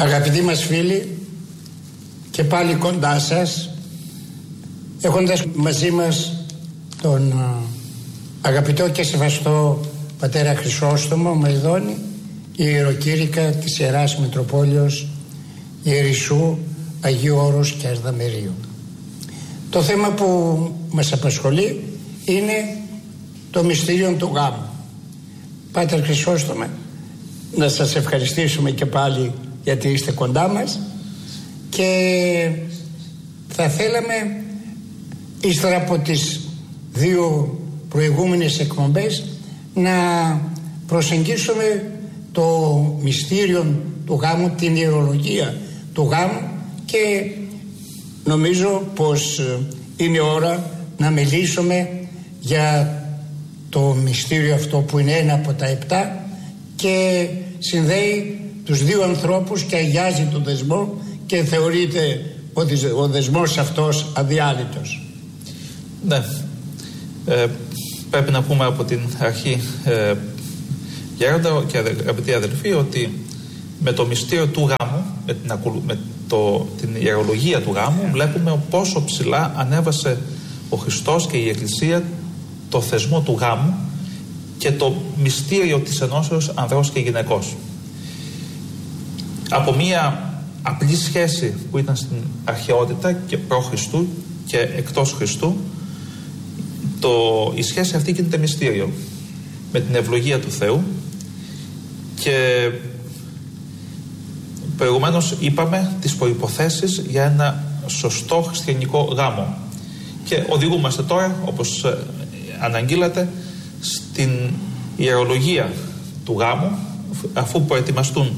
Αγαπητοί μας φίλοι, και πάλι κοντά σας, έχοντας μαζί μας τον αγαπητό και σεβαστό πατέρα Χρυσόστομο Μαϊδόνη, ιεροκήρυκα της Ιεράς Μητροπόλεως Ιερισσού Αγίου Όρους και Αρδαμερίου. Το θέμα που μας απασχολεί είναι το μυστήριο του γάμου. Πάτερ Χρυσόστομε, να σας ευχαριστήσουμε και πάλι γιατί είστε κοντά μας, και θα θέλαμε ύστερα από τις δύο προηγούμενες εκπομπές να προσεγγίσουμε το μυστήριο του γάμου, την ιερολογία του γάμου, και νομίζω πως είναι ώρα να μιλήσουμε για το μυστήριο αυτό που είναι ένα από τα 7 και συνδέει τους δύο ανθρώπους και αγιάζει τον δεσμό και θεωρείται ότι ο δεσμός αυτός αδιάλειτος. Ναι, πρέπει να πούμε από την αρχή, γέροντα και αγαπητοί αδελφοί, ότι με το μυστήριο του γάμου, με την ιερολογία του γάμου, βλέπουμε πόσο ψηλά ανέβασε ο Χριστός και η Εκκλησία το θεσμό του γάμου και το μυστήριο της ενώσεως ανδρός και γυναικός. Από μία απλή σχέση που ήταν στην αρχαιότητα και προ Χριστού και εκτός Χριστού, η σχέση αυτή γίνεται μυστήριο με την ευλογία του Θεού. Και προηγουμένως είπαμε τις προϋποθέσεις για ένα σωστό χριστιανικό γάμο, και οδηγούμαστε τώρα, όπως αναγγείλατε, στην ιερολογία του γάμου, αφού προετοιμαστούν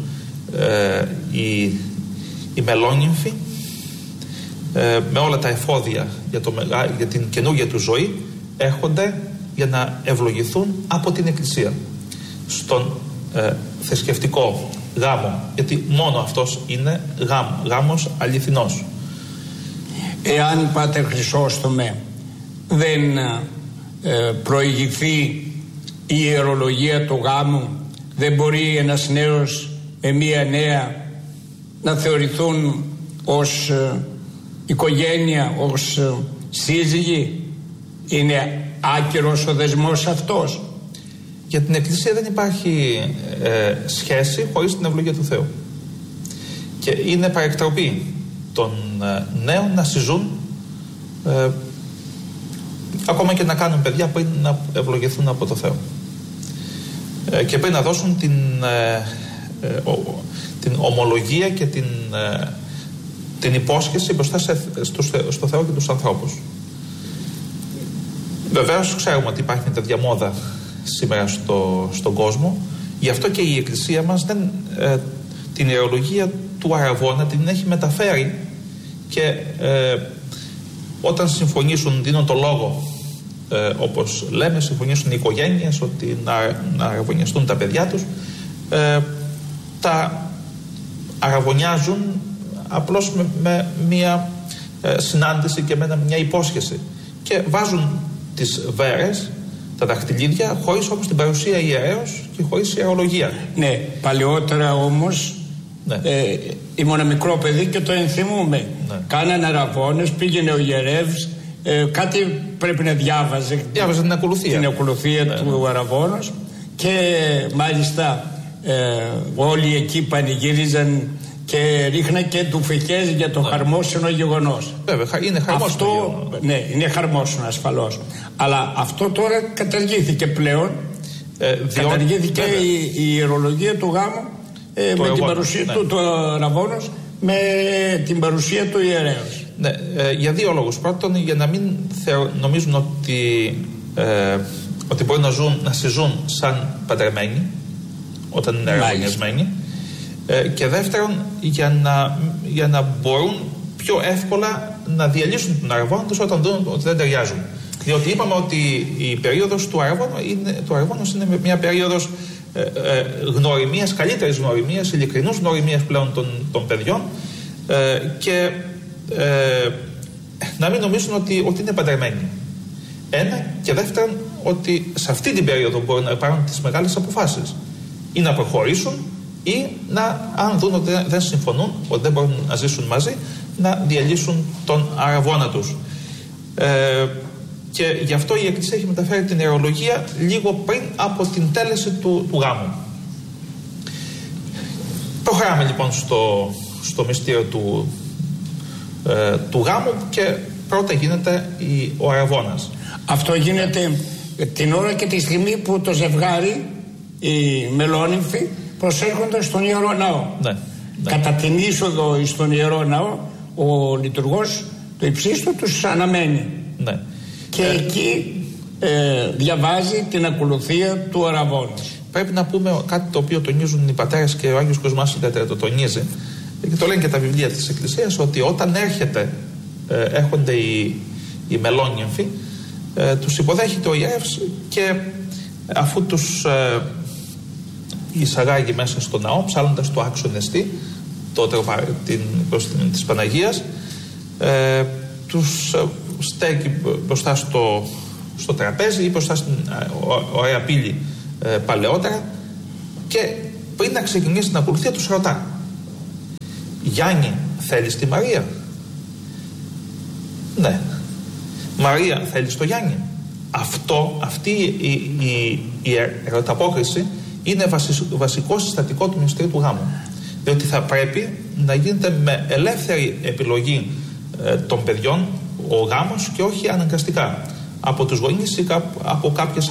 οι μελόνυμφοι με όλα τα εφόδια για την καινούργια του ζωή, έρχονται για να ευλογηθούν από την Εκκλησία στον θρησκευτικό γάμο, γιατί μόνο αυτός είναι γάμος αληθινός. Εάν, Πάτερ Χρυσόστομε, δεν προηγηθεί η ιερολογία του γάμου, δεν μπορεί ένας νέος με μία νέα να θεωρηθούν ως οικογένεια, ως σύζυγοι? Είναι άκυρος ο δεσμός αυτός? Για την Εκκλησία δεν υπάρχει σχέση χωρίς την ευλογία του Θεού, και είναι παρεκτροπή των νέων να συζούν, ακόμα και να κάνουν παιδιά πριν να ευλογηθούν από το Θεό, και πριν να δώσουν την ομολογία και την υπόσχεση μπροστά στο Θεό και τους ανθρώπους. Βεβαίως ξέρουμε ότι υπάρχει μια τέτοια μόδα σήμερα στον κόσμο, γι' αυτό και η Εκκλησία μας την ιερολογία του αραβώνα την έχει μεταφέρει, και όταν συμφωνήσουν, δίνουν το λόγο, όπως λέμε, συμφωνήσουν οι οικογένειες ότι να αραβωνιαστούν τα παιδιά τους, τα αραβωνιάζουν απλώς με μια συνάντηση και με μια υπόσχεση, και βάζουν τις βέρες, τα δαχτυλίδια, χωρίς όμως την παρουσία ιερέως και χωρίς ιερολογία. Ναι, παλαιότερα όμως, ναι, ήμουν μικρό παιδί και το ενθυμούμε. Ναι. Κάνανε αραβώνες, πήγαινε ο ιερεύς, κάτι πρέπει να διάβαζε. Διάβαζε την ακολουθία. Την ακολουθία, ναι, του αραβώνος, και μάλιστα όλοι εκεί πανηγύριζαν και ρίχναν και τουφικές για το, ναι, χαρμόσυνο γεγονός. Βέβαια, είναι χαρμόσυνο. Ναι, είναι χαρμόσυνο ασφαλώς. Αλλά αυτό τώρα καταργήθηκε πλέον. Καταργήθηκε η ιερολογία του γάμου με την παρουσία του αραβώνος, με την παρουσία του ιερέως. Ναι, για δύο λόγους. Πρώτον, για να μην νομίζουν ότι μπορεί να συζούν σαν παντρεμένοι όταν είναι αραβωνιασμένοι, και δεύτερον, για να μπορούν πιο εύκολα να διαλύσουν τον αραβώνα τους όταν δουν ότι δεν ταιριάζουν. Διότι είπαμε ότι η περίοδος του αραβώνος είναι μια περίοδος γνωριμίας, καλύτερης γνωριμίας, ειλικρινούς γνωριμίας πλέον των παιδιών, και να μην νομίζουν ότι είναι παντρεμένοι. Ένα, και δεύτερον, ότι σε αυτή την περίοδο μπορούν να πάρουν τις μεγάλες αποφάσεις, ή να προχωρήσουν ή αν δουν ότι δεν συμφωνούν, ότι δεν μπορούν να ζήσουν μαζί, να διαλύσουν τον αραβώνα τους. Και γι' αυτό η Εκκλησία έχει μεταφέρει την ιερολογία λίγο πριν από την τέλεση του γάμου. Προχωράμε λοιπόν στο μυστήριο του γάμου και πρώτα γίνεται ο αραβώνας. Αυτό γίνεται την ώρα και τη στιγμή που το ζευγάρι, οι μελόνυμφοι, προσέρχονται στον Ιερό Ναό. Ναι. Κατά την είσοδο στον Ιερό Ναό, ο λειτουργός του υψίστου τους αναμένει. Ναι. Και εκεί διαβάζει την ακολουθία του αραβώνα. Πρέπει να πούμε κάτι το οποίο τονίζουν οι πατέρες και ο Άγιος Κοσμάς ιδιαίτερα το τονίζει, και το λένε και τα βιβλία της Εκκλησίας, ότι όταν έρχονται οι μελόνυμφοι, τους υποδέχεται ο ιερεύς και αφού τους εισαγάγει μέσα στο ναό, ψάλλοντας το άξον εστί, της Παναγίας, τους στέκει μπροστά στο τραπέζι ή μπροστά στην ωραία πύλη παλαιότερα, και πριν να ξεκινήσει την ακολουθία τους ρωτά: Γιάννη, θέλεις τη Μαρία? Ναι. Μαρία, θέλεις το Γιάννη? Αυτή η ερωταπόκριση είναι βασικό συστατικό του μυστηρίου του γάμου, διότι θα πρέπει να γίνεται με ελεύθερη επιλογή των παιδιών ο γάμος και όχι αναγκαστικά από τους γονείς ή από κάποιες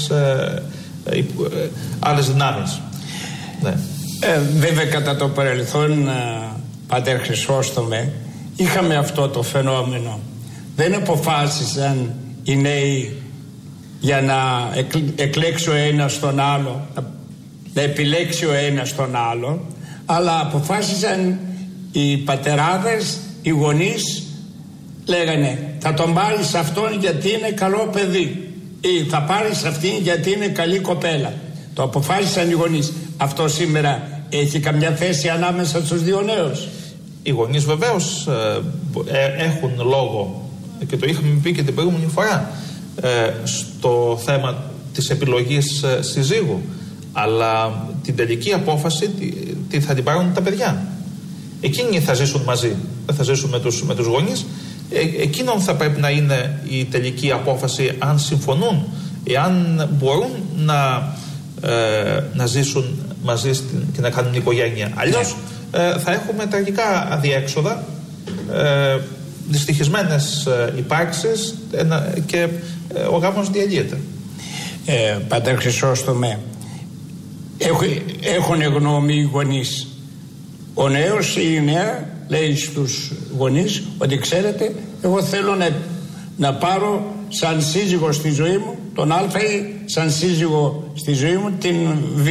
άλλες δυνάμεις. Ναι. Βέβαια κατά το παρελθόν, Πατέρ Χρυσόστομε, είχαμε αυτό το φαινόμενο. Δεν αποφάσισαν οι νέοι για να εκλέξει ο ένας τον άλλο, να επιλέξει ο ένας τον άλλο, αλλά αποφάσισαν οι πατεράδες, οι γονείς, λέγανε θα τον πάρεις αυτόν γιατί είναι καλό παιδί ή θα πάρεις αυτήν γιατί είναι καλή κοπέλα. Το αποφάσισαν οι γονείς. Αυτό σήμερα έχει καμιά θέση ανάμεσα στους δύο νέους? Οι γονείς βεβαίως έχουν λόγο, και το είχαμε πει και την προηγούμενη φορά, στο θέμα της επιλογής συζύγου, αλλά την τελική απόφαση τι θα την πάρουν τα παιδιά. Εκείνοι θα ζήσουν μαζί, δεν θα ζήσουν με τους γονείς. Εκείνον θα πρέπει να είναι η τελική απόφαση, αν συμφωνούν, εάν μπορούν να ζήσουν μαζί και να κάνουν οικογένεια. Αλλιώς θα έχουμε τραγικά αδιέξοδα, δυστυχισμένες υπάρξεις και ο γάμος διαλύεται. Πατέρ Χρυσόστομε, έχουν γνώμη οι γονείς. Ο νέος ή η νέα λέει στους γονείς ότι ξέρετε, εγώ θέλω να πάρω σαν σύζυγο στη ζωή μου τον Α ή σαν σύζυγο στη ζωή μου την Β.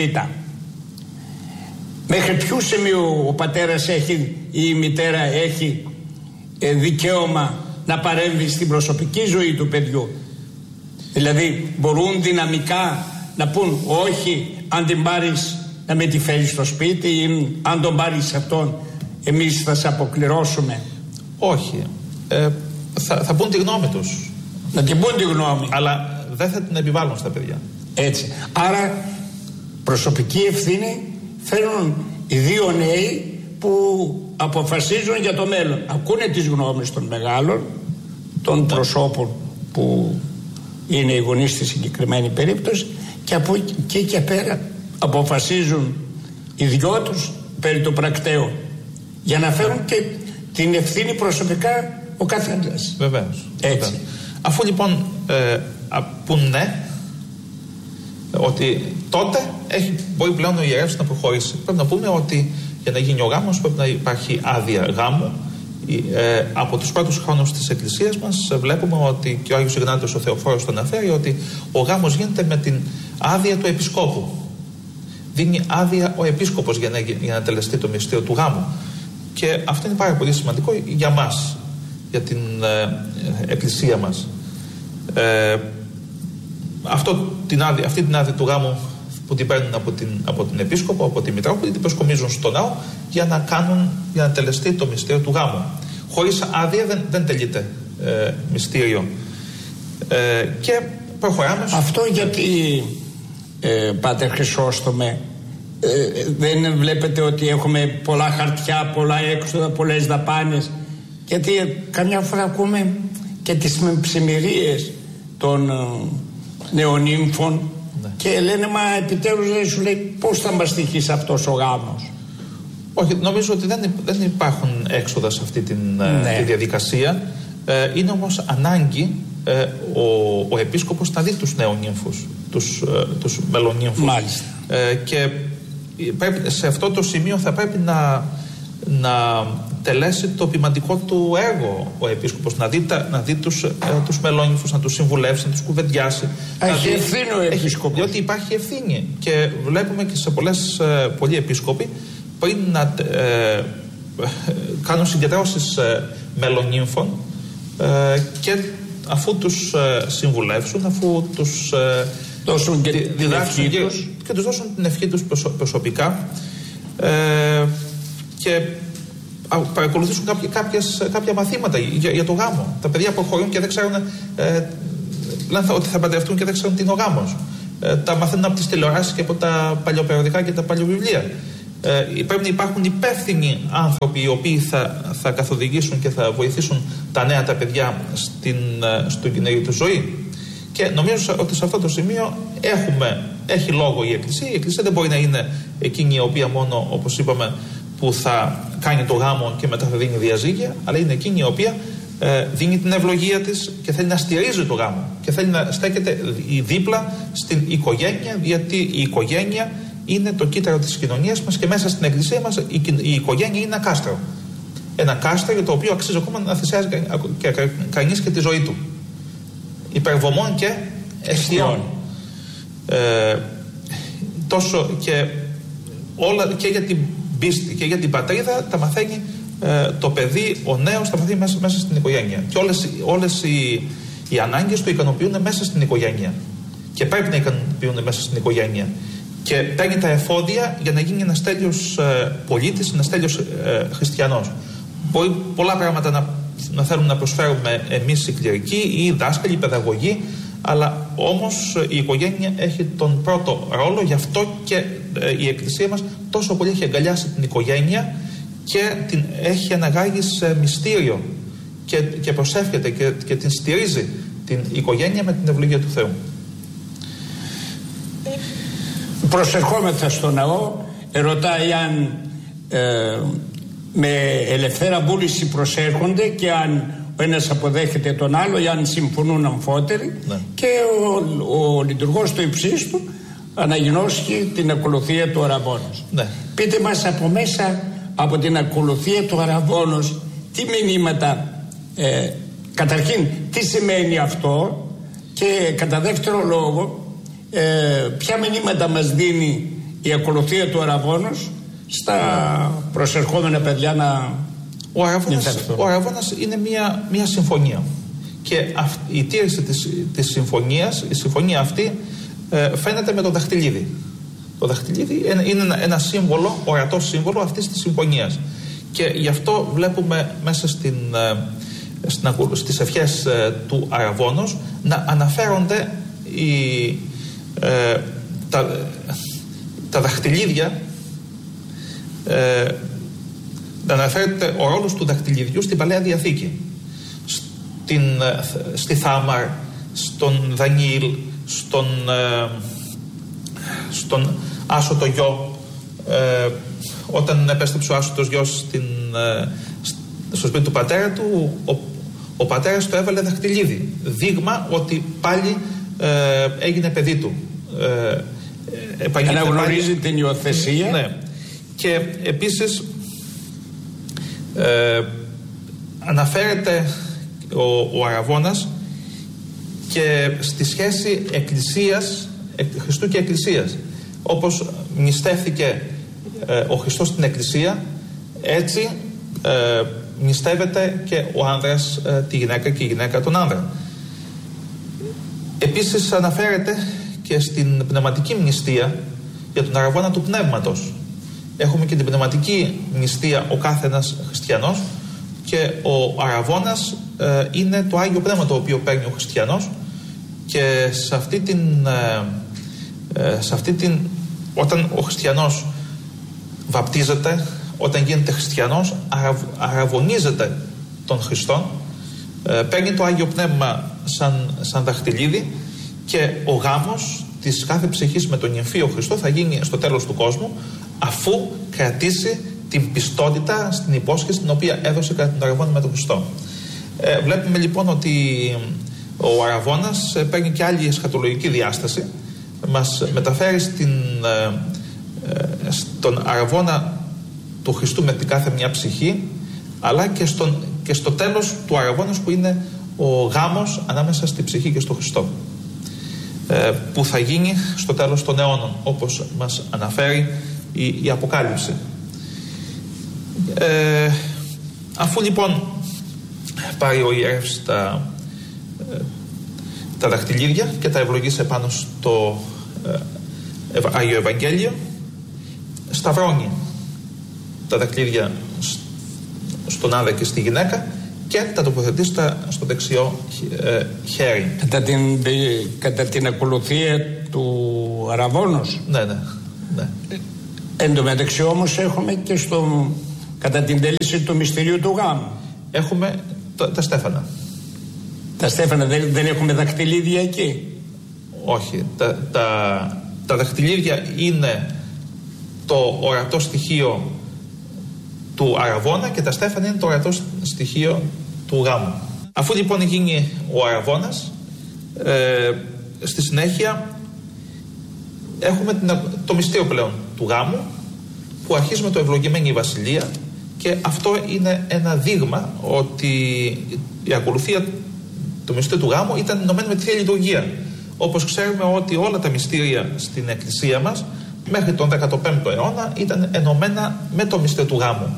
Μέχρι ποιου σημείου ο πατέρας έχει ή η μητέρα έχει δικαίωμα να παρέμβει στην προσωπική ζωή του παιδιού? Δηλαδή μπορούν δυναμικά να πούν όχι, αν την πάρεις να με τη φέρεις στο σπίτι, ή αν τον πάρεις αυτόν εμείς θα σε αποκληρώσουμε? Όχι. Θα πούν τη γνώμη τους. Να την πούν τη γνώμη. Αλλά δεν θα την επιβάλλουν στα παιδιά. Έτσι. Άρα προσωπική ευθύνη φέρνουν οι δύο νέοι που αποφασίζουν για το μέλλον. Ακούνε τις γνώμες των μεγάλων, των προσώπων που είναι οι γονείς στη συγκεκριμένη περίπτωση, και από εκεί και πέρα αποφασίζουν οι δυο τους περί του πρακτέου, για να φέρουν και την ευθύνη προσωπικά ο καθένας. Βεβαίως. Έτσι. Αφού λοιπόν πουν ναι, ότι τότε μπορεί πλέον ο ιερεύς να προχωρήσει. Πρέπει να πούμε ότι για να γίνει ο γάμος πρέπει να υπάρχει άδεια γάμου. Από τους πρώτους χρόνους της Εκκλησίας μας βλέπουμε ότι, και ο Άγιος Ιγνάτιος ο Θεοφόρος το αναφέρει, ότι ο γάμος γίνεται με την άδεια του επισκόπου. Δίνει άδεια ο επίσκοπος για να τελεστεί το μυστήριο του γάμου. Και αυτό είναι πάρα πολύ σημαντικό για μας, για την Εκκλησία μας. Αυτή την άδεια του γάμου που την παίρνουν από την επίσκοπο, από τη Μητρόπολη, την προσκομίζουν στο ναό για να τελεστεί το μυστήριο του γάμου. Χωρίς άδεια δεν τελείται μυστήριο. Και προχωράμε. Αυτό γιατί, Πάτερ Χρυσόστομε, δεν βλέπετε ότι έχουμε πολλά χαρτιά, πολλά έξοδα, πολλές δαπάνες? Γιατί καμιά φορά ακούμε και τις ψημυρίες των νεονύμφων, ναι. Και λένε, μα επιτέλους δεν σου λέει πώς θα μας τυχήσει αυτός ο γάμος? Όχι, νομίζω ότι δεν υπάρχουν έξοδα σε αυτή τη διαδικασία. Είναι όμως ανάγκη ο επίσκοπος να δει τους νεονύμφους, τους μελονύμφους. Μάλιστα. Και πρέπει, σε αυτό το σημείο θα πρέπει να τελέσει το ποιμαντικό του έργο ο επίσκοπος, να δει τους μελόνυμφους, να τους συμβουλεύσει, να τους κουβεντιάσει. Έχει ευθύνη ο επίσκοπος. Διότι υπάρχει ευθύνη και βλέπουμε και σε πολλοί επίσκοποι πριν να κάνουν συγκεντρώσεις μελονύμφων και αφού τους συμβουλεύσουν, αφού τους δώσουν και διδάξουν και τους δώσουν την ευχή τους προσωπικά και παρακολουθήσουν κάποια μαθήματα για το γάμο. Τα παιδιά προχωρούν και δεν ξέρουν, λένε ότι θα παντρευτούν και δεν ξέρουν τι είναι ο γάμος. Τα μαθαίνουν από τις τηλεοράσεις και από τα παλιοπεριοδικά και τα παλιοβιβλία. Πρέπει να υπάρχουν υπεύθυνοι άνθρωποι οι οποίοι θα καθοδηγήσουν και θα βοηθήσουν τα νέα τα παιδιά στην κοινωνική του ζωή. Και νομίζω ότι σε αυτό το σημείο έχει λόγο η Εκκλησία. Η Εκκλησία δεν μπορεί να είναι εκείνη η οποία μόνο, όπως είπαμε, που θα κάνει το γάμο και μετά θα δίνει διαζύγια, αλλά είναι εκείνη η οποία δίνει την ευλογία της και θέλει να στηρίζει το γάμο και θέλει να στέκεται δίπλα στην οικογένεια, γιατί η οικογένεια είναι το κύτταρο της κοινωνίας μας και μέσα στην Εκκλησία μας η οικογένεια είναι ένα κάστρο. Ένα κάστρο για το οποίο αξίζει ακόμα να θυσιάζει κανείς και τη ζωή του. Υπερβομών και αιστειών. Τόσο και όλα και για την πίστη και για την πατρίδα τα μαθαίνει το παιδί, ο νέος τα μαθαίνει μέσα στην οικογένεια. Και όλες οι ανάγκες του ικανοποιούν μέσα στην οικογένεια. Και πρέπει να ικανοποιούν μέσα στην οικογένεια. Και παίρνει τα εφόδια για να γίνει ένας τέλειος πολίτης, ένας τέλειος χριστιανός. Μπορεί πολλά πράγματα να θέλουμε να προσφέρουμε εμείς οι κληρικοί ή οι δάσκαλοι, οι παιδαγωγοί, αλλά όμως η οικογένεια έχει τον πρώτο ρόλο. Γι' αυτό και η Εκκλησία μας τόσο πολύ έχει αγκαλιάσει την οικογένεια και την έχει αναγάγει σε μυστήριο και προσεύχεται και την στηρίζει την οικογένεια με την ευλογία του Θεού. Προσερχόμεθα στο ναό, ρωτάει αν με ελευθέρα βούληση προσέρχονται και αν ο ένας αποδέχεται τον άλλο ή αν συμφωνούν αμφότεροι, ναι. Και ο λειτουργός του υψίστου αναγνώσκει την ακολουθία του αραβώνος. Ναι. Πείτε μας από μέσα από την ακολουθία του αραβώνος τι μηνύματα, καταρχήν τι σημαίνει αυτό και κατά δεύτερο λόγο ποια μηνύματα μας δίνει η ακολουθία του αραβώνος στα προσερχόμενα παιδιά να... Ο αραβώνας είναι μια συμφωνία και η τήρηση της συμφωνίας, η συμφωνία αυτή φαίνεται με το δαχτυλίδι. Το δαχτυλίδι είναι ένα σύμβολο, ορατό σύμβολο αυτής της συμφωνίας και γι' αυτό βλέπουμε μέσα στις ευχές του αραβώνος να αναφέρονται τα δαχτυλίδια, να αναφέρεται ο ρόλος του δαχτυλιδιού στην Παλαιά Διαθήκη, στη Θάμαρ, στον Δανιήλ, στον άσωτο γιο, όταν επέστρεψε ο άσωτος γιος στο σπίτι του πατέρα του, ο πατέρας του έβαλε δαχτυλίδι, δείγμα ότι πάλι έγινε παιδί του. Αναγνωρίζει την υιοθεσία. Ναι. Και επίσης αναφέρεται ο αραβώνας και στη σχέση Χριστού και Εκκλησίας. Όπως μνηστεύθηκε ο Χριστός στην Εκκλησία, έτσι μνηστεύεται και ο άνδρας τη γυναίκα και η γυναίκα τον άνδρα. Επίσης αναφέρεται και στην πνευματική μνηστεία για τον αραβώνα του πνεύματος. Έχουμε και την πνευματική μνηστεία ο κάθε ένας χριστιανός και ο αραβώνας είναι το Άγιο Πνεύμα το οποίο παίρνει ο χριστιανός και σε αυτή την όταν ο χριστιανός βαπτίζεται, όταν γίνεται χριστιανός, αραβωνίζεται τον Χριστόν, παίρνει το Άγιο Πνεύμα σαν δαχτυλίδι και ο γάμος της κάθε ψυχής με τον νυμφίο Χριστό θα γίνει στο τέλος του κόσμου, αφού κρατήσει την πιστότητα στην υπόσχεση την οποία έδωσε κατά την αραβώνα με τον Χριστό. Βλέπουμε λοιπόν ότι ο αραβώνας παίρνει και άλλη εσχατολογική διάσταση. Μας μεταφέρει στον αραβώνα του Χριστού με την κάθε μια ψυχή, αλλά και στο τέλος του αραβώνας που είναι ο γάμος ανάμεσα στη ψυχή και στο Χριστό, που θα γίνει στο τέλος των αιώνων, όπως μας αναφέρει η Αποκάλυψη. Αφού λοιπόν πάρει ο ιερεύς τα δαχτυλίδια και τα ευλογήσει επάνω στο Άγιο Ευαγγέλιο, σταυρώνει τα δαχτυλίδια στον άντρα και στη γυναίκα και τα τοποθετεί στο δεξιό χέρι. Κατά την ακολουθία του αραβώνος. Ναι. Εν τω μεταξύ όμως έχουμε και κατά την τέλεση του μυστηρίου του γάμου. Έχουμε τα στέφανα. Τα στέφανα δεν έχουμε δαχτυλίδια εκεί. Όχι. Τα δαχτυλίδια είναι το ορατό στοιχείο του αραβώνα και τα στέφανα είναι το ορατό στοιχείο του γάμου. Αφού λοιπόν γίνει ο αραβώνας, στη συνέχεια έχουμε το μυστήριο πλέον του γάμου, που αρχίζει με το ευλογημένη βασιλεία, και αυτό είναι ένα δείγμα ότι η ακολουθία του μυστήριου του γάμου ήταν ενωμένη με τη Θεία Λειτουργία. Όπως ξέρουμε ότι όλα τα μυστήρια στην Εκκλησία μας μέχρι τον 15ο αιώνα ήταν ενωμένα με το μυστήριο του γάμου.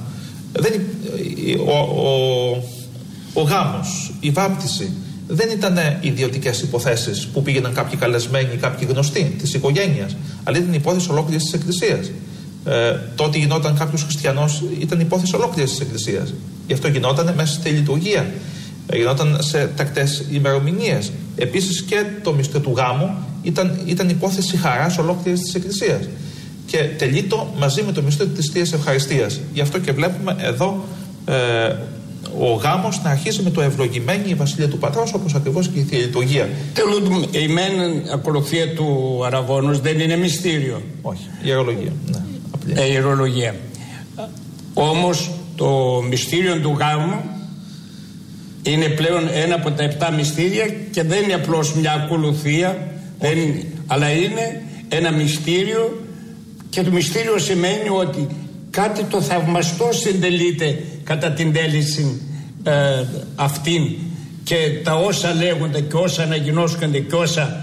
Ο γάμος, η βάπτιση δεν ήταν ιδιωτικές υποθέσεις που πήγαιναν κάποιοι καλεσμένοι, κάποιοι γνωστοί της οικογένειας, αλλά ήταν υπόθεση ολόκληρης της Εκκλησίας. Το ότι γινόταν κάποιος χριστιανός ήταν υπόθεση ολόκληρης της Εκκλησίας. Γι' αυτό γινόταν μέσα στη λειτουργία, γινόταν σε τακτές ημερομηνίες. Επίσης και το μυστήριο του γάμου ήταν υπόθεση χαράς ολόκληρης της Εκκλησίας. Και τελείτο μαζί με το μυστήριο της Θείας Ευχαριστίας. Γι' αυτό και βλέπουμε εδώ ο γάμος να αρχίσει με το ευλογημένη η βασιλεία του Πατρός, όπως ακριβώς και η Θεία Λειτουργία. Η μεν ακολουθία του αραβώνος δεν είναι μυστήριο. Όχι, ιερολογία. Ναι, ιερολογία. Όμως το μυστήριο του γάμου είναι πλέον ένα από τα 7 μυστήρια και δεν είναι απλώς μια ακολουθία, αλλά είναι ένα μυστήριο, και το μυστήριο σημαίνει ότι κάτι το θαυμαστό συντελείται κατά την τέλεση αυτήν, και τα όσα λέγονται και όσα αναγινώσκονται και όσα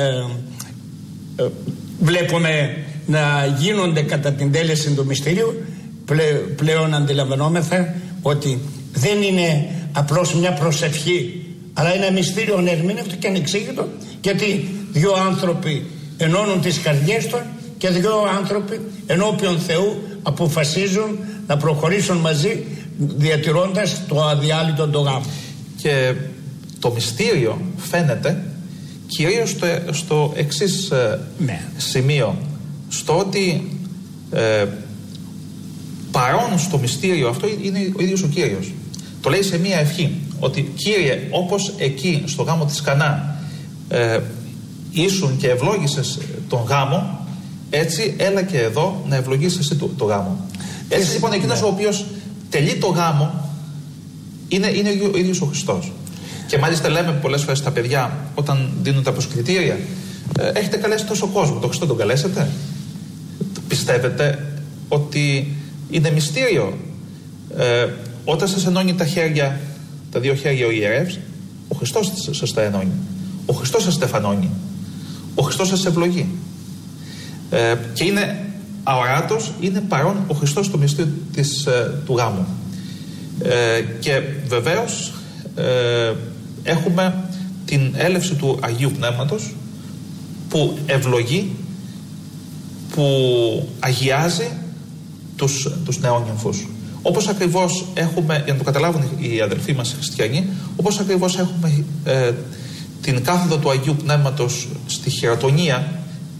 βλέπουμε να γίνονται κατά την τέλεση του μυστηρίου, πλέον αντιλαμβανόμεθα ότι δεν είναι απλώς μια προσευχή, αλλά είναι ένα μυστήριο ανερμήνευτο και ανεξήγητο, γιατί 2 άνθρωποι ενώνουν τις καρδιές τους και 2 άνθρωποι ενώπιον Θεού αποφασίζουν να προχωρήσουν μαζί, διατηρώντας το αδιάλειτο το γάμο. Και το μυστήριο φαίνεται κυρίως στο εξής σημείο, στο ότι παρόν στο μυστήριο αυτό είναι ο ίδιος ο Κύριος. Το λέει σε μία ευχή, ότι Κύριε, όπως εκεί στο γάμο της Κανά ήσουν και ευλόγησες τον γάμο, έτσι έλα και εδώ να ευλογήσεις εσύ το γάμο. Έτσι λοιπόν εκείνος ο οποίος τελεί το γάμο είναι ο ίδιος ο Χριστός. Και μάλιστα λέμε πολλές φορές στα παιδιά όταν δίνουν τα προσκλητήρια, έχετε καλέσει τόσο κόσμο, τον Χριστό τον καλέσετε? Πιστεύετε ότι είναι μυστήριο? Όταν σας ενώνει τα 2 χέρια ο ιερεύς, ο Χριστός σας τα ενώνει, ο Χριστός σας στεφανώνει, ο Χριστός σας ευλογεί, και είναι αοράτος, είναι παρόν ο Χριστός στο μυστήριο του γάμου. Και βεβαίως έχουμε την έλευση του Αγίου Πνεύματος που ευλογεί, που αγιάζει τους νεόνυμφους. Όπως ακριβώς έχουμε, για να το καταλάβουν οι αδελφοί μας χριστιανοί, όπως ακριβώς έχουμε την κάθοδο του Αγίου Πνεύματος στη χειροτονία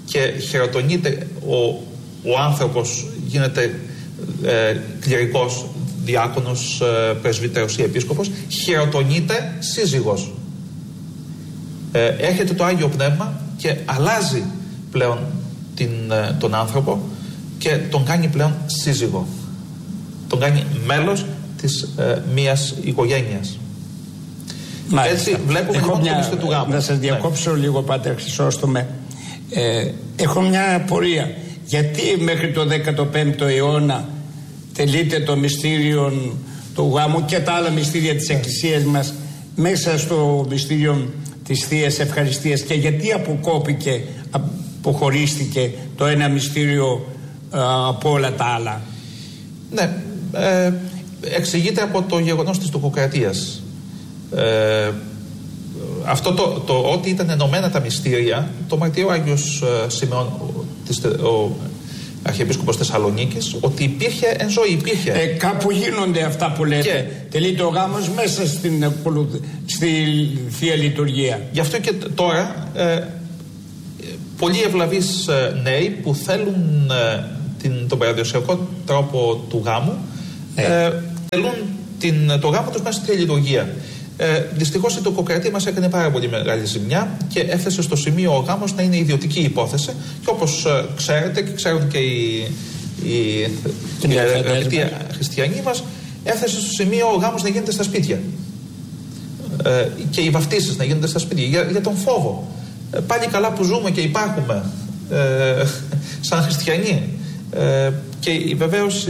και χειροτονείται ο άνθρωπος, γίνεται κληρικός, διάκονος, πρεσβύτερος ή επίσκοπος, χειροτονείται σύζυγος. Έρχεται το Άγιο Πνεύμα και αλλάζει πλέον τον άνθρωπο και τον κάνει πλέον σύζυγο. Τον κάνει μέλος της μίας οικογένειας. Μάλιστα. Έτσι βλέπουμε λοιπόν το μυστήριο του γάμου. Να σας διακόψω λίγο, Πάτερ Χρυσόστομε. Έχω μια απορία. Γιατί μέχρι το 15ο αιώνα τελείται το μυστήριο του γάμου και τα άλλα μυστήρια της Εκκλησίας μας μέσα στο μυστήριο της Θείας Ευχαριστίας, και γιατί αποχωρίστηκε το ένα μυστήριο από όλα τα άλλα? Ναι, εξηγείται από το γεγονός της τοκοκρατίας. Αυτό το ότι ήταν ενωμένα τα μυστήρια, το μαρτυρεί ο Άγιος Σιμεών, ο Αρχιεπίσκοπος Θεσσαλονίκης, ότι υπήρχε εν ζωή, υπήρχε. Κάπου γίνονται αυτά που λέτε. Και τελείται ο γάμος μέσα στη Θεία Λειτουργία. Γι' αυτό και τώρα πολλοί ευλαβείς νέοι που θέλουν τον παραδοσιακό τρόπο του γάμου θέλουν το γάμο τους μέσα στη Θεία Λειτουργία. Δυστυχώς η τοκοκρατία μας έκανε πάρα πολύ μεγάλη ζημιά και έφτασε στο σημείο ο γάμος να είναι ιδιωτική υπόθεση, και όπως ξέρετε και ξέρουν και οι αγαπητοί χριστιανοί μας, έφτασε στο σημείο ο γάμος να γίνεται στα σπίτια και οι βαφτίσεις να γίνονται στα σπίτια για τον φόβο. Πάλι καλά που ζούμε και υπάρχουμε σαν χριστιανοί, και βεβαίως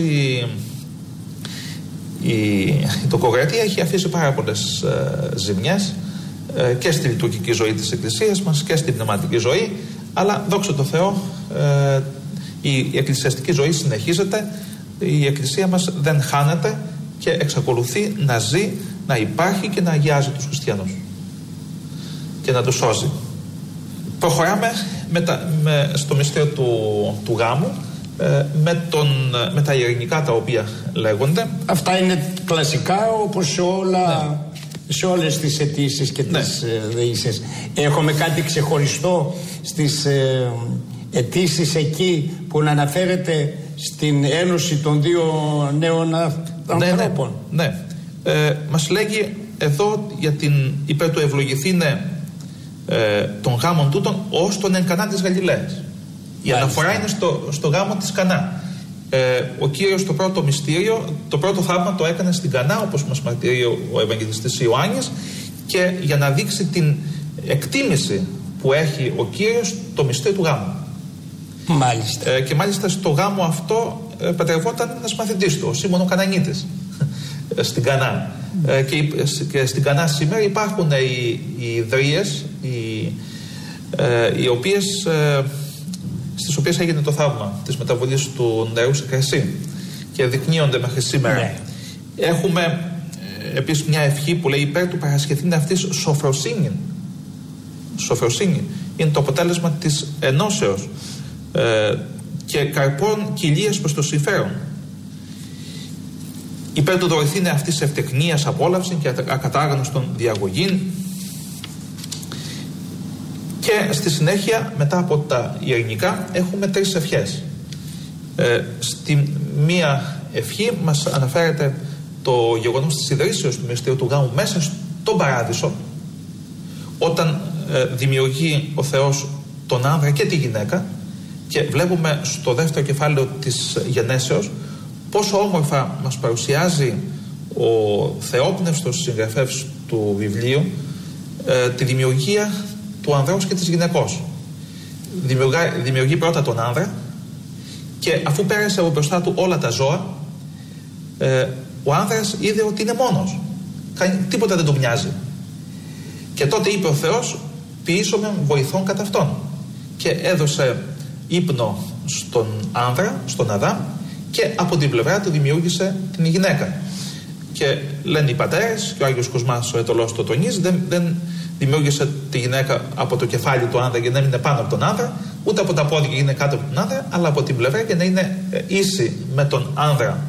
η τοκοκρατία έχει αφήσει πάρα πολλές ζημιές και στη λειτουργική ζωή της Εκκλησίας μας και στην πνευματική ζωή, αλλά δόξα τω Θεώ η εκκλησιαστική ζωή συνεχίζεται, η Εκκλησία μας δεν χάνεται και εξακολουθεί να ζει, να υπάρχει και να αγιάζει τους χριστιανούς και να τους σώζει. Προχωράμε στο μυστήριο του γάμου, με τα ειρηνικά τα οποία λέγονται. Αυτά είναι κλασικά όπως σε όλες τις αιτήσεις και τις δεήσεις. Έχουμε κάτι ξεχωριστό στις αιτήσεις εκεί που να αναφέρεται στην ένωση των δύο νέων ανθρώπων? Ναι. Μας λέγει εδώ για την υπέρ του ευλογηθήνε των γάμων τούτων ως τον εν Κανά της Γαλιλαίας. Η αναφορά είναι στο γάμο της Κανά. Ο Κύριος το πρώτο μυστήριο, το πρώτο θαύμα το έκανε στην Κανά, όπως μας μαρτυρεί ο Ευαγγελιστής Ιωάννης, και για να δείξει την εκτίμηση που έχει ο Κύριος το μυστήριο του γάμου. Μάλιστα. Και μάλιστα στο γάμο αυτό πατρευόταν ένας μαθητής του, ο Σίμων ο Κανανίτης, στην Κανά. Και στην Κανά σήμερα υπάρχουν οι ιδρύες στις οποίες έγινε το θαύμα της μεταβολής του νερού σε κρασί και δεικνύονται μέχρι σήμερα. Ναι. Έχουμε επίσης μια ευχή που λέει υπέρ του παρασχεθήν αυτής σοφροσύνη. Σοφροσύνη είναι το αποτέλεσμα της ενώσεως και καρπών κοιλίας προς το συμφέρον. Υπέρ του δωρηθήνε αυτής ευτεκνίας απόλαυση και ακατάγνωστον διαγωγήν. Και στη συνέχεια, μετά από τα ειρηνικά, έχουμε τρεις ευχές. Στη μία ευχή μας αναφέρεται το γεγονός της ιδρύσεως του μυστηρίου του γάμου μέσα στον Παράδεισο, όταν δημιουργεί ο Θεός τον άνδρα και τη γυναίκα, και βλέπουμε στο δεύτερο κεφάλαιο της γενέσεως πόσο όμορφα μας παρουσιάζει ο θεόπνευστος συγγραφέας του βιβλίου τη δημιουργία του ανδρός και της γυναικός. Δημιουργεί πρώτα τον άνδρα, και αφού πέρασε από μπροστά του όλα τα ζώα, ο άνδρας είδε ότι είναι μόνος, τίποτα δεν τον μοιάζει, και τότε είπε ο Θεός ποιήσομαι βοηθών κατά αυτόν, και έδωσε ύπνο στον άνδρα, στον Αδάμ, και από την πλευρά του δημιούργησε την γυναίκα. Και λένε οι πατέρες, και ο Άγιος Κοσμάς ο Αιτωλός το τονίζει, δεν δημιούργησε τη γυναίκα από το κεφάλι του άνδρα για να είναι πάνω από τον άνδρα, ούτε από τα πόδια για να είναι κάτω από τον άνδρα, αλλά από την πλευρά για να είναι ίση με τον άνδρα.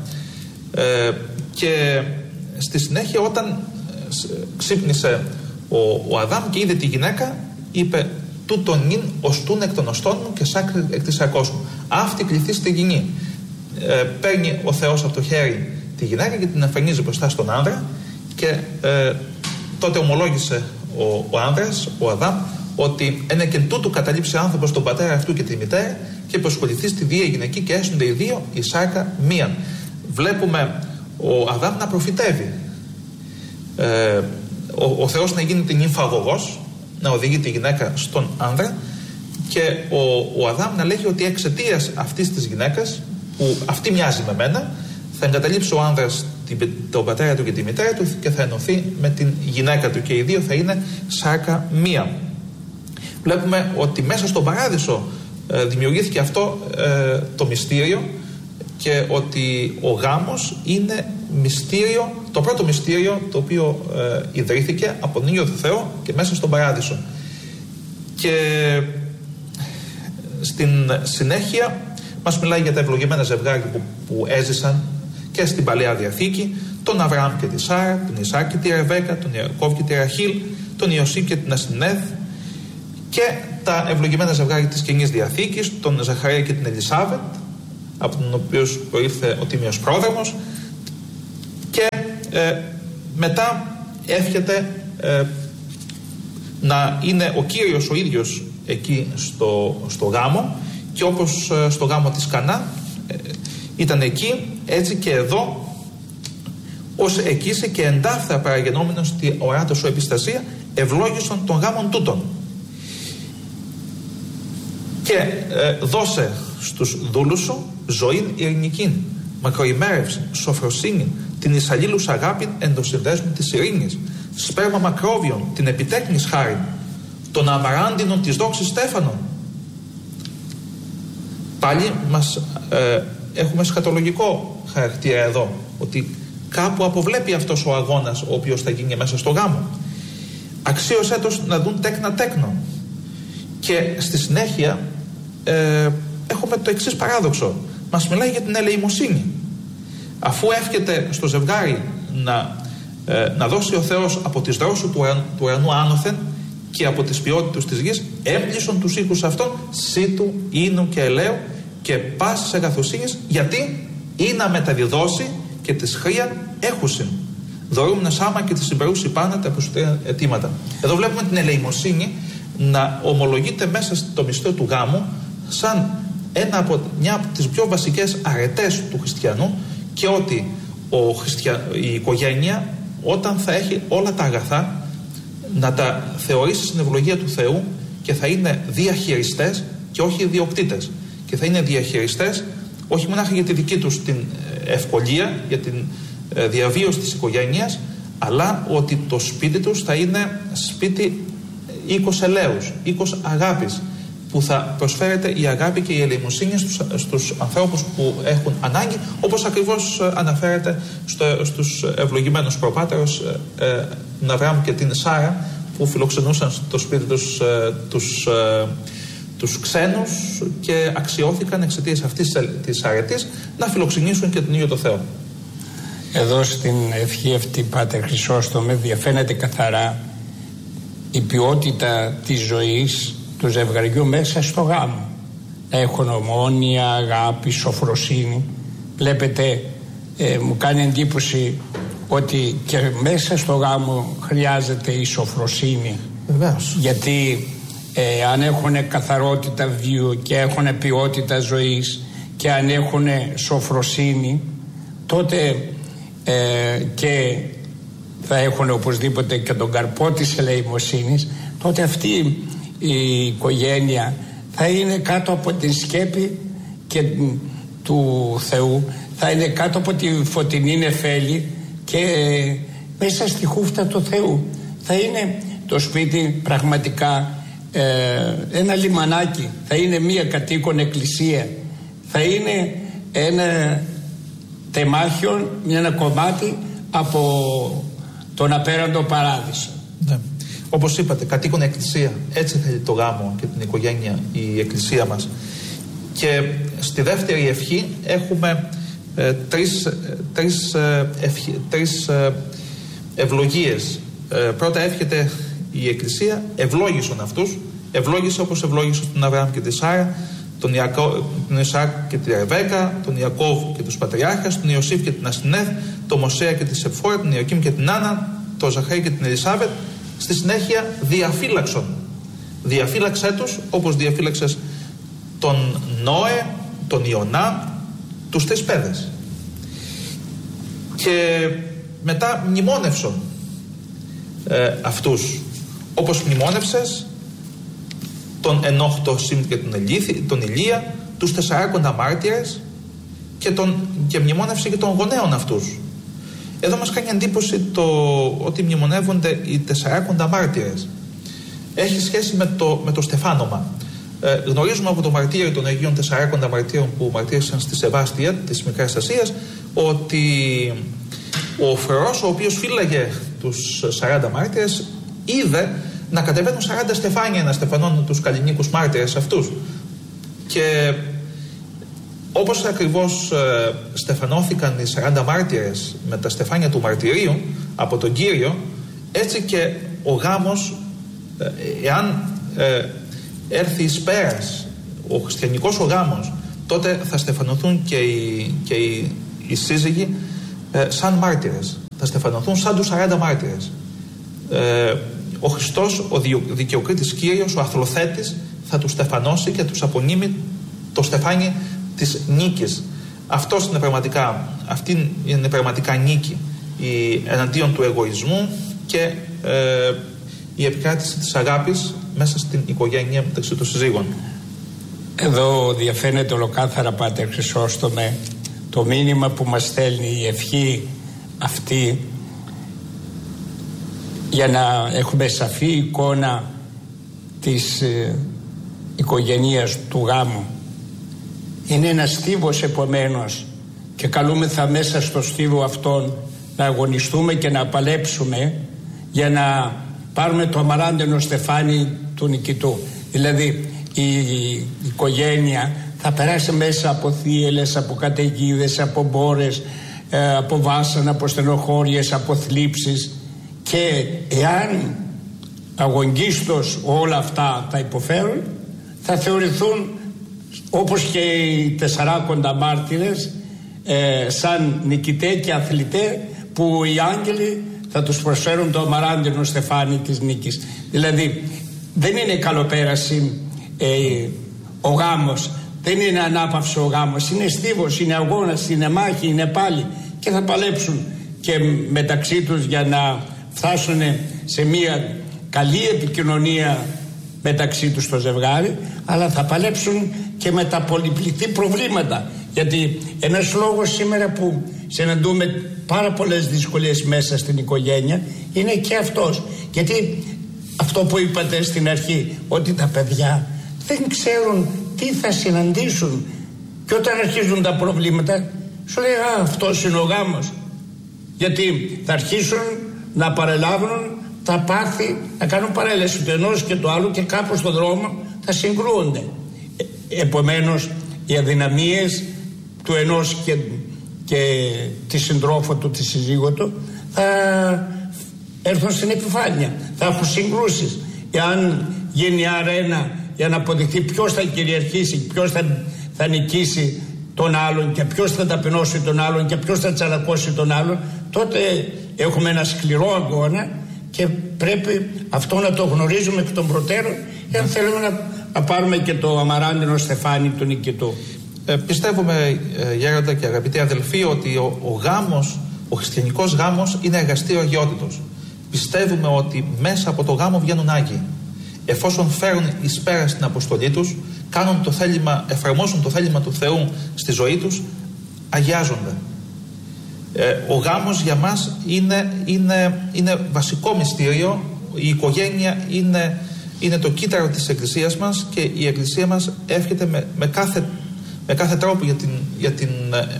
Και στη συνέχεια, όταν ξύπνησε ο Αδάμ και είδε τη γυναίκα, είπε τούτον νυν οστούν εκ των οστών μου και σάκρη εκ της σαρκός μου. Αυτή κληθεί στη γυνή. Παίρνει ο Θεός από το χέρι τη γυναίκα και την εμφανίζει μπροστά στον άνδρα και τότε ομολόγησε ο άνδρας, ο Αδάμ, ότι ένα και τούτου καταλήψει άνθρωπος τον πατέρα αυτού και τη μητέρα και προσχοληθεί στη βία γυναική και έσονται οι δύο η σάρκα μίαν. Βλέπουμε ο Αδάμ να προφητεύει. Ο Θεός να γίνει την νυμφαγωγός, να οδηγεί τη γυναίκα στον άνδρα και ο Αδάμ να λέγει ότι εξαιτίας αυτής της γυναίκας που αυτή μοιάζει με μένα θα εγκαταλείψει ο άνδρας τον πατέρα του και τη μητέρα του και θα ενωθεί με την γυναίκα του και οι δύο θα είναι σάρκα μία. Βλέπουμε ότι μέσα στον παράδεισο δημιουργήθηκε αυτό το μυστήριο και ότι ο γάμος είναι μυστήριο, το πρώτο μυστήριο το οποίο ιδρύθηκε από τον ίδιο τον Θεό και μέσα στον παράδεισο. Και στην συνέχεια μας μιλάει για τα ευλογημένα ζευγάρια που έζησαν και στην Παλαιά Διαθήκη, τον Αβραάμ και τη Σάρα, τον Ισάκ και τη Ρεβέκα, τον Ιακώβ και τη Ραχήλ, τον Ιωσήπ και την Ασυνέδ και τα ευλογημένα ζευγάρια της Καινής Διαθήκης, τον Ζαχαρία και την Ελισάβετ, από τον οποίο προήλθε ο Τίμιος Πρόδρομος, και μετά εύχεται να είναι ο Κύριος ο ίδιος εκεί στο γάμο, και όπως στο γάμο της Κανά ήταν εκεί, έτσι και εδώ ως εκείσε και εντάφθα παραγενόμενος τη οράτο σου επιστασία ευλόγησον των γάμων τούτων. Και δώσε στους δούλους σου ζωήν ειρηνικήν, μακροημέρευσιν, σοφροσύνη, την εισαλλήλους αγάπην εν το συνδέσμου της ειρήνης, σπέρμα μακρόβιον, την επιτέκνης χάριν, των αμαράντινων της δόξης Στέφανον. Πάλι μας έχουμε σχατολογικό χαρακτήρα εδώ, ότι κάπου αποβλέπει αυτός ο αγώνας ο οποίος θα γίνει μέσα στο γάμο. Αξίωσέ τους να δουν τέκνα τέκνο. Και στη συνέχεια έχουμε το εξής παράδοξο. Μας μιλάει για την ελεημοσύνη. Αφού εύχεται στο ζευγάρι να δώσει ο Θεός από τις δρόσου του ουρανού άνωθεν και από τις ποιότητες της γης, έμπλησον τους οίκους αυτών σύτου, ίνου και ελαίου και πάσης αγαθοσύνης, γιατί ή να μεταδιδώσει και της χρήαν έχουσιν. Δωρούμενε άμα και τη συμπερούση πάνω τα προσωτήρια αιτήματα. Εδώ βλέπουμε την ελεημοσύνη να ομολογείται μέσα στο μυστήριο του γάμου σαν μια από τις πιο βασικές αρετές του χριστιανού, και ότι η οικογένεια όταν θα έχει όλα τα αγαθά να τα θεωρήσει στην ευλογία του Θεού και θα είναι διαχειριστές και όχι ιδιοκτήτες, και θα είναι διαχειριστές όχι μόνο για τη δική τους την ευκολία, για την διαβίωση της οικογένειας, αλλά ότι το σπίτι τους θα είναι σπίτι οίκος ελέους, οίκος αγάπης, που θα προσφέρεται η αγάπη και η ελεημοσύνη στους ανθρώπους που έχουν ανάγκη, όπως ακριβώς αναφέρεται στους ευλογημένους προπάτερους τον Αβραάμ και την Σάρα, που φιλοξενούσαν στο σπίτι τους ξένους και αξιώθηκαν εξαιτίας αυτής της αρετής να φιλοξενήσουν και τον ίδιο το Θεό. Εδώ στην ευχή αυτή, Πάτερ Χρυσόστομε, διαφαίνεται καθαρά η ποιότητα της ζωής του ζευγαριού μέσα στο γάμο. Έχουν ομόνοια, αγάπη, σοφροσύνη. Βλέπετε, μου κάνει εντύπωση ότι και μέσα στο γάμο χρειάζεται η σοφροσύνη. Βεβαίως. Γιατί αν έχουν καθαρότητα βίου και έχουν ποιότητα ζωής και αν έχουν σοφροσύνη, τότε και θα έχουν οπωσδήποτε και τον καρπό της ελεημοσύνης, τότε αυτή η οικογένεια θα είναι κάτω από την σκέπη και του Θεού, θα είναι κάτω από τη φωτεινή νεφέλη και μέσα στη χούφτα του Θεού. Θα είναι το σπίτι πραγματικά ένα λιμανάκι, θα είναι μία κατοίκον εκκλησία, θα είναι ένα τεμάχιο, ένα κομμάτι από τον απέραντο παράδεισο. Ναι. Όπως είπατε, κατοίκον εκκλησία. Έτσι θέλει το γάμο και την οικογένεια η εκκλησία μας. Και στη δεύτερη ευχή έχουμε τρεις ευλογίες. Πρώτα εύχεται η εκκλησία ευλόγησον αυτούς ευλόγησε όπως ευλόγησε τον Αβραάμ και τη Σάρα, τον Ισαάκ και τη Ρεβέκα, τον Ιακώβ και τους πατριάρχες, τον Ιωσήφ και την Αστινέθ, τον Μωσέα και τη Σεπφόρα, τον Ιωακήμ και την Άννα, τον Ζαχαρία και την Ελισάβετ. Στη συνέχεια διαφύλαξον. Διαφύλαξέ τους όπως διαφύλαξες τον Νόε, τον Ιωνά, τους 3 παιδες. Και μετά μνημόνευσον αυτούς, όπως μνημόνευσες τον Ενόχ, τον Σιμ και τον Ηλία, τους 40 μάρτυρες, και μνημόνευσε και των γονέων αυτούς. Εδώ μας κάνει εντύπωση το ότι μνημονεύονται οι 40 μάρτυρες. Έχει σχέση με το στεφάνομα. Γνωρίζουμε από το μαρτύριο των Αγίων 40 μαρτύρων που μαρτύρησαν στη Σεβάστια της Μικράς Ασίας ότι ο φρουρός, ο οποίος φύλαγε τους 40 μάρτυρες, είδε να κατεβαίνουν 40 στεφάνια να στεφανώνουν τους καλλινίκους μάρτυρες αυτούς. Και όπως ακριβώς στεφανώθηκαν οι 40 μάρτυρες με τα στεφάνια του μαρτυρίου από τον Κύριο, έτσι και ο γάμος, εάν έρθει εις πέρας ο χριστιανικός ο γάμος, τότε θα στεφανωθούν και οι σύζυγοι σαν μάρτυρες. Θα στεφανωθούν σαν τους 40 μάρτυρες. Ο Χριστός, ο δικαιοκρίτης Κύριος, ο αθλοθέτης, θα τους στεφανώσει και τους απονείμει το στεφάνι της νίκης. Αυτή είναι πραγματικά νίκη εναντίον του εγωισμού και η επικράτηση της αγάπης μέσα στην οικογένεια μεταξύ των συζύγων. Εδώ διαφαίνεται ολοκάθαρα, Πάτερ Χρυσόστομε, το μήνυμα που μας στέλνει η ευχή αυτή, για να έχουμε σαφή εικόνα της οικογένειας του γάμου. Είναι ένας στίβος επομένως, και καλούμεθα μέσα στο στίβο αυτόν να αγωνιστούμε και να παλέψουμε για να πάρουμε το αμαράντενο στεφάνι του νικητού. Δηλαδή η οικογένεια θα περάσει μέσα από θύελες, από καταιγίδες, από μπόρες, από βάσανα, από στενοχώριες, από θλίψεις, και εάν αγωνγίστως όλα αυτά τα υποφέρουν, θα θεωρηθούν όπως και οι 40 μάρτυρες σαν νικητέ και αθλητέ, που οι άγγελοι θα τους προσφέρουν το αμαράντινο στεφάνι της νίκης. Δηλαδή δεν είναι καλοπέραση ο γάμος, δεν είναι ανάπαυση ο γάμος, είναι στίβος, είναι αγώνας, είναι μάχη, είναι πάλι, και θα παλέψουν και μεταξύ τους για να φτάσουν σε μια καλή επικοινωνία μεταξύ τους το ζευγάρι, αλλά θα παλέψουν και με τα πολυπληθή προβλήματα, γιατί ένας λόγος σήμερα που συναντούμε πάρα πολλές δυσκολίες μέσα στην οικογένεια είναι και αυτός, γιατί αυτό που είπατε στην αρχή, ότι τα παιδιά δεν ξέρουν τι θα συναντήσουν, και όταν αρχίζουν τα προβλήματα σου λέει αυτός είναι ο γάμος, γιατί θα αρχίσουν να παρελάβουν τα πάθη, να κάνουν παρέλαση του ενός και του άλλου, και κάπου στον δρόμο θα συγκρούονται. Επομένως οι αδυναμίες του ενός και τη συντρόφου του, τη σύζυγό του, θα έρθουν στην επιφάνεια, θα έχουν συγκρούσεις. Εάν γίνει αρένα για να αποδειχθεί ποιος θα κυριαρχήσει, ποιος θα νικήσει τον άλλον και ποιος θα ταπεινώσει τον άλλον και ποιος θα τσαλακώσει τον άλλον, τότε έχουμε ένα σκληρό αγώνα, και πρέπει αυτό να το γνωρίζουμε εκ των προτέρων, αν θέλουμε να πάρουμε και το αμαράντινο στεφάνι του νικητού. Πιστεύουμε, γέροντα και αγαπητοί αδελφοί, ότι ο γάμος, ο χριστιανικός γάμος, είναι εργαστήριο αγιότητος. Πιστεύουμε ότι μέσα από το γάμο βγαίνουν Άγιοι. Εφόσον φέρουν εις πέρα στην αποστολή τους, κάνουν το θέλημα, εφαρμόσουν το θέλημα του Θεού στη ζωή τους, αγιάζονται. Ο γάμος για μας είναι βασικό μυστήριο. Η οικογένεια είναι το κύτταρο της Εκκλησίας μας, και η Εκκλησία μας εύχεται με κάθε τρόπο για την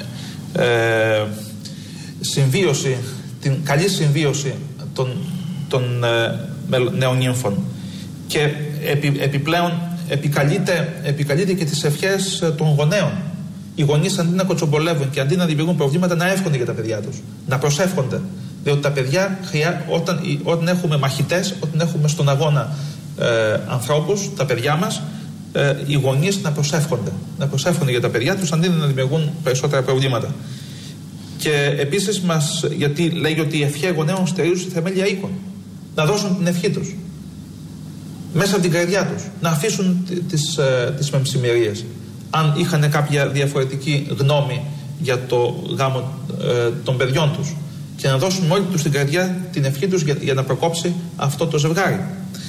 συμβίωση, την καλή συμβίωση των νεονύμφων, και επιπλέον επικαλείται και τις ευχές των γονέων. Οι γονείς αντί να κοτσομπολεύουν και αντί να δημιουργούν προβλήματα, να εύχονται για τα παιδιά τους, να προσεύχονται. Διότι τα παιδιά όταν έχουμε μαχητές, όταν έχουμε στον αγώνα ανθρώπους, τα παιδιά μας, οι γονείς να προσεύχονται για τα παιδιά τους, αντί να δημιουργούν περισσότερα προβλήματα. Και επίσης γιατί λέγει ότι η ευχή γονέων στερίζουν στη θεμέλια οίκων, να δώσουν την ευχή τους μέσα από την καρδιά τους, να αφήσουν τις μεμψημερίες αν είχαν κάποια διαφορετική γνώμη για το γάμο των παιδιών τους, και να δώσουν μόνοι τους στην καρδιά την ευχή τους για να προκόψει αυτό το ζευγάρι.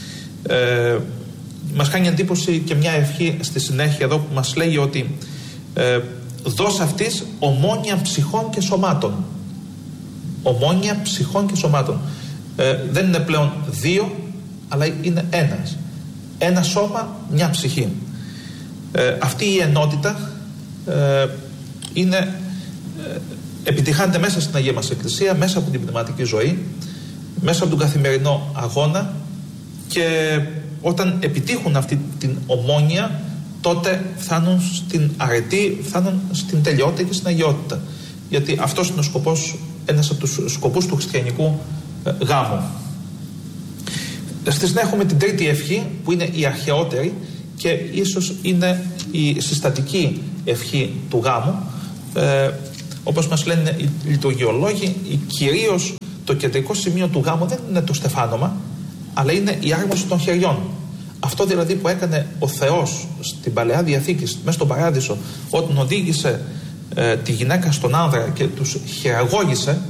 Μας κάνει εντύπωση και μια ευχή στη συνέχεια εδώ που μας λέει ότι δώσ' αυτής ομόνοια ψυχών και σωμάτων. Ομόνοια ψυχών και σωμάτων. Δεν είναι πλέον δύο, αλλά είναι ένας. Ένα σώμα, μια ψυχή. Αυτή η ενότητα επιτυχάνεται μέσα στην Αγία μας Εκκλησία, μέσα από την πνευματική ζωή, μέσα από τον καθημερινό αγώνα, και όταν επιτύχουν αυτή την ομόνοια, τότε φτάνουν στην αρετή, φτάνουν στην τελειότητα και στην αγιότητα. Γιατί αυτός είναι ο σκοπός, ένας από τους σκοπούς του χριστιανικού γάμου. Στη συνέχεια έχουμε την τρίτη ευχή, που είναι η αρχαιότερη και ίσως είναι η συστατική ευχή του γάμου. Όπως μας λένε οι λειτουργιολόγοι, κυρίως το κεντρικό σημείο του γάμου δεν είναι το στεφάνωμα, αλλά είναι η άρμωση των χεριών. Αυτό δηλαδή που έκανε ο Θεός στην Παλαιά Διαθήκη, μέσα στον Παράδεισο, όταν οδήγησε τη γυναίκα στον άνδρα και τους χειραγώγησε,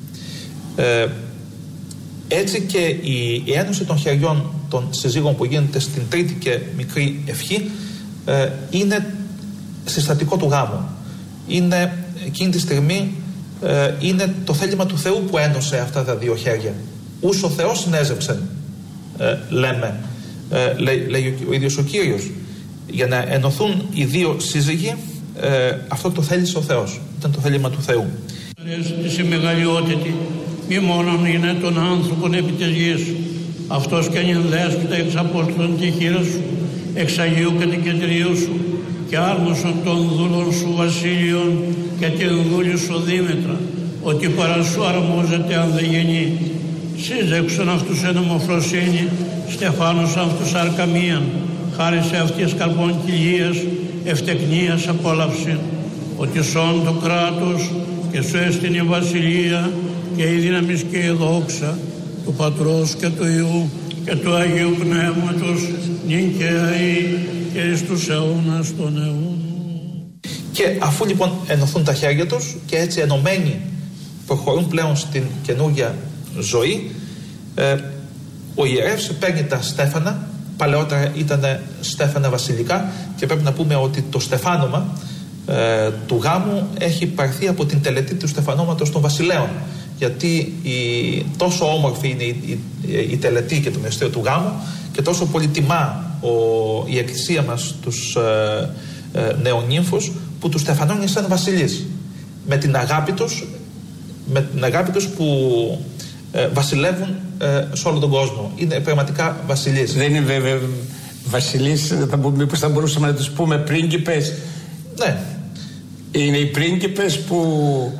έτσι και η ένωση των χεριών των συζύγων που γίνεται στην τρίτη και μικρή ευχή είναι συστατικό του γάμου. Είναι εκείνη τη στιγμή είναι το θέλημα του Θεού που ένωσε αυτά τα δύο χέρια. Ούς ο Θεός συνέζεψεν, λέμε, λέει ο ίδιος ο Κύριος. Για να ενωθούν οι δύο σύζυγοι, αυτό το θέλησε ο Θεός. Ήταν το θέλημα του Θεού. Η μεγαλειότητα μη μόνον είναι των άνθρωπων επί της γης. Αυτός και αν δέσποτα εξ απόστολων τη χείρα σου, εξ Αγίου κατοικητηρίου σου, και άρμοσον των δούλων σου βασίλειων και την δούλη σου Δήμητρα, ότι παρά σου αρμόζεται αν δεν γεννεί. Σύζεξον αυτούς εν ομοφροσύνη, στεφάνους αυτούς αρκαμίαν, χάρη σε αυτής καρπών κοιλίας, ευτεκνίας απόλαυση, ότι σών το κράτος και σου έστειν η βασιλεία και η δύναμις και η δόξα του Πατρός και του Υιού και του Αγίου Πνεύματος, νυν και αεί και εις τους αιώνας των αιώνων. Και αφού λοιπόν ενωθούν τα χέρια τους και έτσι ενωμένοι προχωρούν πλέον στην καινούργια ζωή, ο ιερεύς παίρνει τα στέφανα. Παλαιότερα ήταν στέφανα βασιλικά και πρέπει να πούμε ότι το στεφάνωμα του γάμου έχει πάρθει από την τελετή του στεφανώματος των βασιλέων, γιατί τόσο όμορφη είναι η τελετή και το μυστήριο του γάμου και τόσο πολύ τιμά η Εκκλησία μας τους νεονύμφους που τους στεφανώνει σαν βασιλείς με την αγάπη τους που βασιλεύουν σε όλο τον κόσμο. Είναι πραγματικά βασιλείς. Δεν είναι βέβαια βασιλείς, μήπως θα μπορούσαμε να τους πούμε πρίγκιπες. Ναι. Είναι οι πρίγκιπες που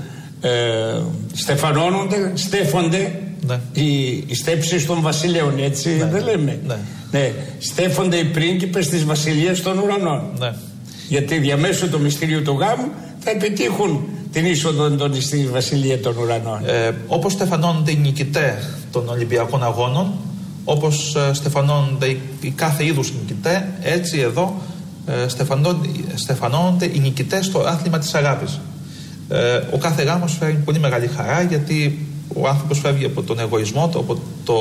στέφονται, ναι. Οι στέψεις των βασιλέων, έτσι, ναι, δεν λέμε. Ναι. Ναι. Στέφονται οι πρίγκιπες της βασιλείας των ουρανών. Ναι. Γιατί διαμέσου το μυστήριο του γάμου θα επιτύχουν την είσοδο των στη βασιλεία των ουρανών. Όπως στεφανώνονται οι νικητές των Ολυμπιακών Αγώνων, όπως στεφανώνονται οι κάθε είδους νικητές, έτσι εδώ στεφανώνονται οι νικητές στο άθλημα της αγάπης. Ο κάθε γάμος φέρνει πολύ μεγάλη χαρά, γιατί ο άνθρωπος φεύγει από τον εγωισμό του,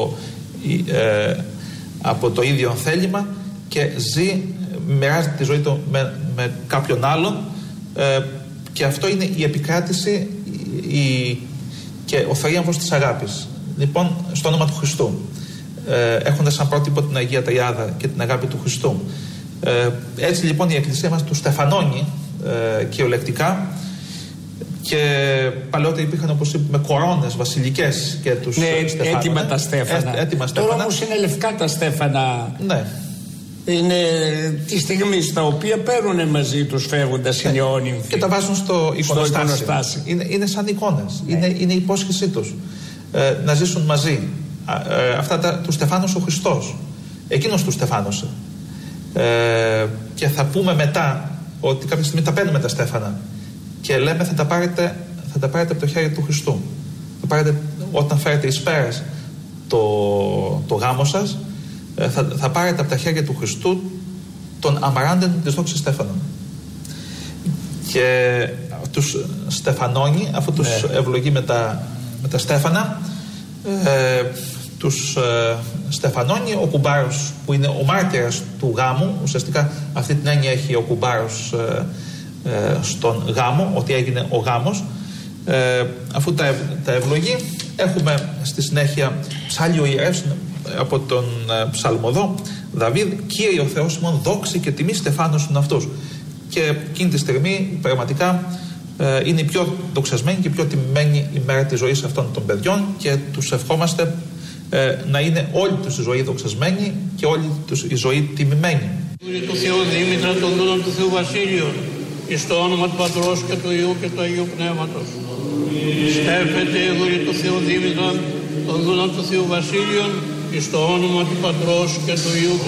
από το ίδιο θέλημα και μοιράζεται τη ζωή του με κάποιον άλλον, και αυτό είναι η επικράτηση και ο θρίαμβος της αγάπης. Λοιπόν, στο όνομα του Χριστού, έχοντας σαν πρότυπο την Αγία Τριάδα και την αγάπη του Χριστού. Έτσι λοιπόν η Εκκλησία μας του στεφανώνει κυριολεκτικά, και παλαιότερα υπήρχαν, όπως είπαμε, κορώνες βασιλικές και τους στεφάνωνε. Έτοιμα τα στέφανα. Τώρα όμως είναι λευκά τα στέφανα. Ναι. Είναι τη στιγμή στα οποία παίρνουν μαζί τους φεύγοντας οι νεόνυμφοι και τα βάζουν στο εικονοστάσι. Είναι σαν εικόνες. Ναι. Είναι η υπόσχεσή τους να ζήσουν μαζί. Αυτά του στεφάνωσε ο Χριστός. εκείνος τους στεφάνωσε. Και θα πούμε μετά ότι κάποια στιγμή τα παίρνουμε τα στέφανα και λέμε θα τα πάρετε από το χέρι του Χριστού. Θα πάρετε, όταν φέρετε εις πέρας το γάμο σας, θα πάρετε από τα χέρια του Χριστού τον αμαράντεν της δόξης στέφανον. Και τους στεφανώνει, αφού τους ευλογεί με τα στέφανα, τους στεφανώνει ο κουμπάρος που είναι ο μάρτυρας του γάμου. Ουσιαστικά αυτή την έννοια έχει ο κουμπάρος στον γάμο, ότι έγινε ο γάμος. Αφού τα ευλογεί, έχουμε στη συνέχεια ψάλλιο ιερεύς από τον ψαλμοδό Δαβίδ, Κύριε ο Θεός ημών, δόξη και τιμή στεφάνωσον αυτούς. Και εκείνη τη στιγμή πραγματικά είναι η πιο δοξασμένη και πιο τιμημένη ημέρα της ζωής αυτών των παιδιών και τους ευχόμαστε να είναι όλη τους η ζωή δοξασμένη και όλη τους η ζωή τιμημένη. Του Θεού Δήμητρα των δούλων του Θεού Βασίλειου, εις το όνομα του Πατρός και του Υιού και του Αγίου Πνεύματος. Στέφεται η δούλη του Θεού Δήμητρα των δούλων του Θεού Βασίλειου, εις το όνομα του Πατρός και του Υιού και